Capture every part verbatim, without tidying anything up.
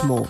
Cosmo.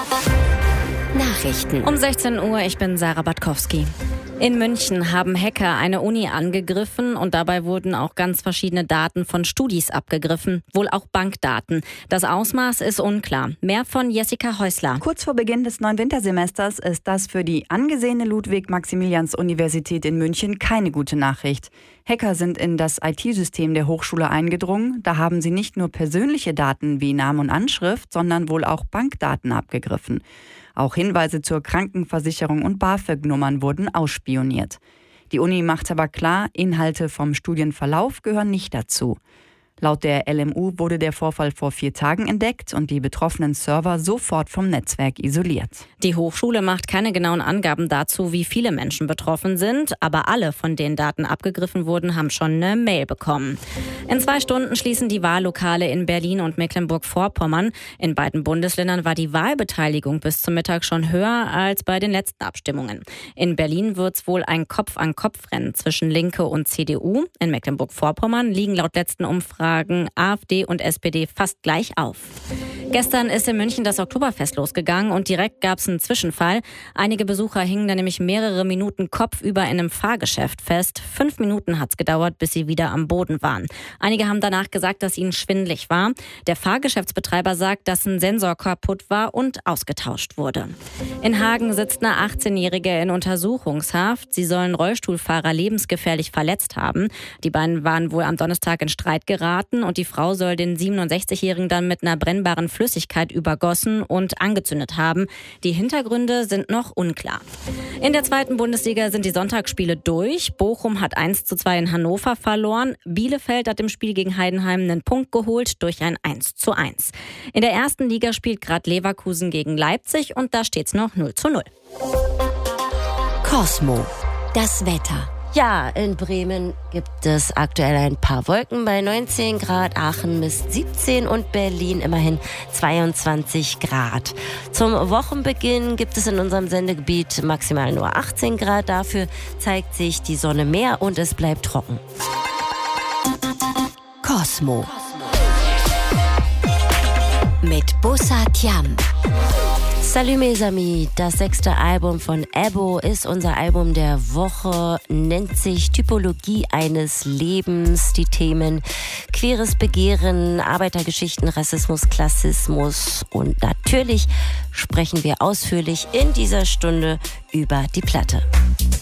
Nachrichten. Um sechzehn Uhr, ich bin Sarah Batkowski. In München haben Hacker eine Uni angegriffen und dabei wurden auch ganz verschiedene Daten von Studis abgegriffen, wohl auch Bankdaten. Das Ausmaß ist unklar. Mehr von Jessica Häusler. Kurz vor Beginn des neuen Wintersemesters ist das für die angesehene Ludwig-Maximilians-Universität in München keine gute Nachricht. Hacker sind in das I T-System der Hochschule eingedrungen. Da haben sie nicht nur persönliche Daten wie Name und Anschrift, sondern wohl auch Bankdaten abgegriffen. Auch Hinweise zur Krankenversicherung und BAföG-Nummern wurden ausspioniert. Die Uni macht aber klar, Inhalte vom Studienverlauf gehören nicht dazu. Laut der L M U wurde der Vorfall vor vier Tagen entdeckt und die betroffenen Server sofort vom Netzwerk isoliert. Die Hochschule macht keine genauen Angaben dazu, wie viele Menschen betroffen sind, aber alle, von denen Daten abgegriffen wurden, haben schon eine Mail bekommen. In zwei Stunden schließen die Wahllokale in Berlin und Mecklenburg-Vorpommern. In beiden Bundesländern war die Wahlbeteiligung bis zum Mittag schon höher als bei den letzten Abstimmungen. In Berlin wird es wohl ein Kopf-an-Kopf-Rennen zwischen Linke und C D U. In Mecklenburg-Vorpommern liegen laut letzten Umfragen AfD und S P D fast gleich auf. Gestern ist in München das Oktoberfest losgegangen und direkt gab es einen Zwischenfall. Einige Besucher hingen da nämlich mehrere Minuten kopfüber in einem Fahrgeschäft fest. Fünf Minuten hat es gedauert, bis sie wieder am Boden waren. Einige haben danach gesagt, dass ihnen schwindelig war. Der Fahrgeschäftsbetreiber sagt, dass ein Sensor kaputt war und ausgetauscht wurde. In Hagen sitzt eine achtzehnjährige in Untersuchungshaft. Sie sollen Rollstuhlfahrer lebensgefährlich verletzt haben. Die beiden waren wohl am Donnerstag in Streit geraten und die Frau soll den siebenundsechzigjährigen dann mit einer brennbaren Flüssigkeit übergossen und angezündet haben. Die Hintergründe sind noch unklar. In der zweiten Bundesliga sind die Sonntagsspiele durch. Bochum hat eins zu zwei in Hannover verloren. Bielefeld hat im Spiel gegen Heidenheim einen Punkt geholt durch ein eins zu eins. In der ersten Liga spielt gerade Leverkusen gegen Leipzig und da steht es noch null zu null. Cosmo. Das Wetter. Ja, in Bremen gibt es aktuell ein paar Wolken bei neunzehn Grad, Aachen misst siebzehn und Berlin immerhin zweiundzwanzig Grad. Zum Wochenbeginn gibt es in unserem Sendegebiet maximal nur achtzehn Grad. Dafür zeigt sich die Sonne mehr und es bleibt trocken. Cosmo. Mit Bussard Yam. Salut mes amis, das sechste Album von Ebo ist unser Album der Woche, nennt sich Typologie eines Lebens. Die Themen queeres Begehren, Arbeitergeschichten, Rassismus, Klassismus und natürlich sprechen wir ausführlich in dieser Stunde über die Platte.